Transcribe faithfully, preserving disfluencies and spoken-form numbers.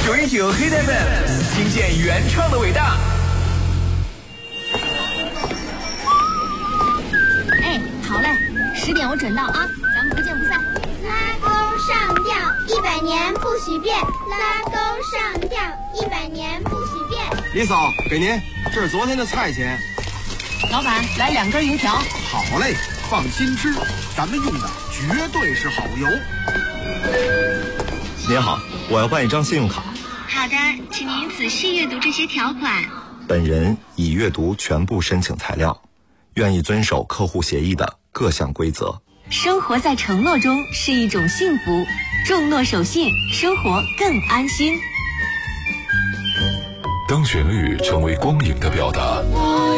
九一九黑 F M， 听见原创的伟大。 哎，好嘞，十点我准到啊，咱们不见不散。 拉钩上吊，一百年不许变。拉钩上吊，一百年不许变。 李嫂，给您，这是昨天的菜钱。 老板，来两根油条。 好嘞，放心吃，咱们用的绝对是好油。 您好，我要办一张信用卡。 好的，请您仔细阅读这些条款。 本人已阅读全部申请材料，愿意遵守客户协议的各项规则。 生活在承诺中是一种幸福，重诺守信，生活更安心。 当旋律成为光影的表达，